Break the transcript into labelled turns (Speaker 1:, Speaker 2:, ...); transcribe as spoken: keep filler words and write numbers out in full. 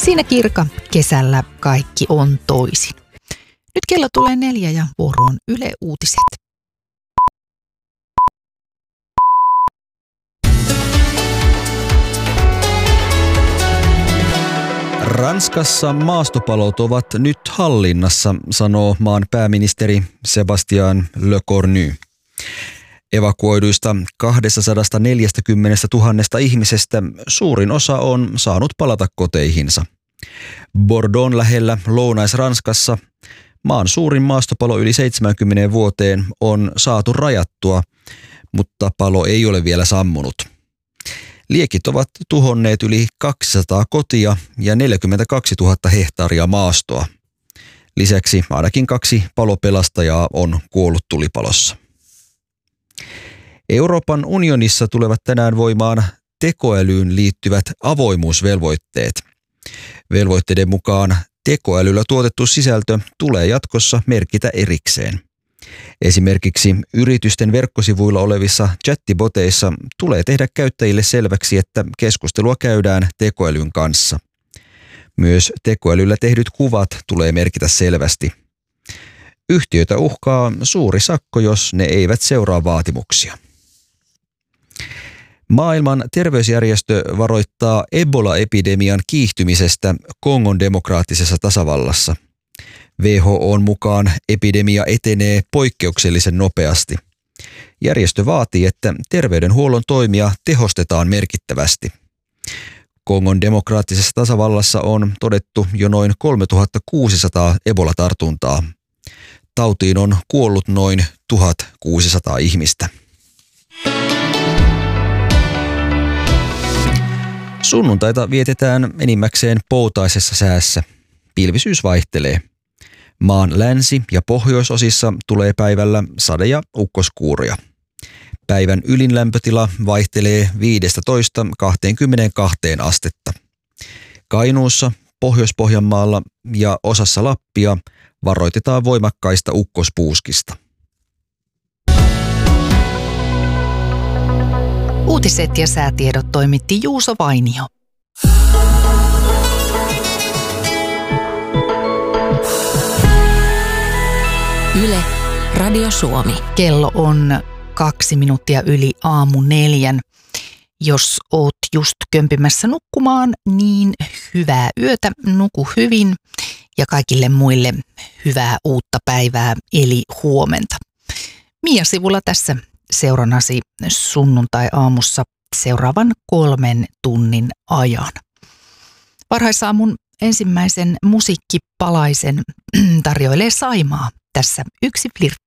Speaker 1: Siinä Kirka, kesällä kaikki on toisin. Nyt kello tulee neljä ja vuoroon Yle Uutiset.
Speaker 2: Ranskassa maastopalot ovat nyt hallinnassa, sanoo maan pääministeri Sébastien Lecornu. Evakuoiduista kaksisataaneljäkymmentätuhatta ihmisestä suurin osa on saanut palata koteihinsa. Bordeaux lähellä Lounais-Ranskassa maan suurin maastopalo yli seitsemäänkymmeneen vuoteen on saatu rajattua, mutta palo ei ole vielä sammunut. Liekit ovat tuhonneet yli kaksisataa kotia ja neljäkymmentäkaksituhatta hehtaaria maastoa. Lisäksi ainakin kaksi palopelastajaa on kuollut tulipalossa. Euroopan unionissa tulevat tänään voimaan tekoälyyn liittyvät avoimuusvelvoitteet. Velvoitteiden mukaan tekoälyllä tuotettu sisältö tulee jatkossa merkitä erikseen. Esimerkiksi yritysten verkkosivuilla olevissa chattiboteissa tulee tehdä käyttäjille selväksi, että keskustelua käydään tekoälyn kanssa. Myös tekoälyllä tehdyt kuvat tulee merkitä selvästi. Yhtiöitä uhkaa suuri sakko, jos ne eivät seuraa vaatimuksia. Maailman terveysjärjestö varoittaa Ebola-epidemian kiihtymisestä Kongon demokraattisessa tasavallassa. W H O:n mukaan epidemia etenee poikkeuksellisen nopeasti. Järjestö vaatii, että terveydenhuollon toimia tehostetaan merkittävästi. Kongon demokraattisessa tasavallassa on todettu jo noin kolmetuhattakuusisataa Ebola-tartuntaa. Tautiin on kuollut noin tuhatkuusisataa ihmistä. Sunnuntaita vietetään enimmäkseen poutaisessa säässä. Pilvisyys vaihtelee. Maan länsi- ja pohjoisosissa tulee päivällä sade- ja ukkoskuuria. Päivän ylin lämpötila vaihtelee viisitoista kaksikymmentäkaksi astetta. Kainuussa, Pohjois-Pohjanmaalla ja osassa Lappia varoitetaan voimakkaista ukkospuuskista.
Speaker 1: Uutiset ja säätiedot toimitti Juuso Vainio.
Speaker 3: Yle, Radio Suomi.
Speaker 1: Kello on kaksi minuuttia yli aamu neljän. Jos oot just kömpimässä nukkumaan, niin hyvää yötä, nuku hyvin ja kaikille muille hyvää uutta päivää eli huomenta. Mia Sivula tässä seurannasi sunnuntai-aamussa seuraavan kolmen tunnin ajan. Varhaisaamun ensimmäisen musiikkipalaisen tarjoilee Saimaa. Tässä yksi flirtti.